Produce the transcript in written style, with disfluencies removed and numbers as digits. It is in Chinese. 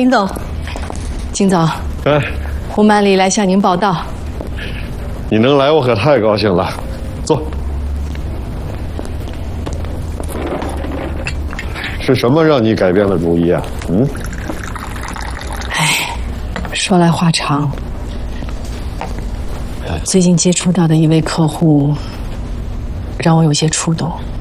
金总，金总， 哎， 胡曼丽来向您报道。 你能来，我可太高兴了。坐。是什么让你改变了主意啊？ 说来话长。最近接触到的一位客户，让我有些触动。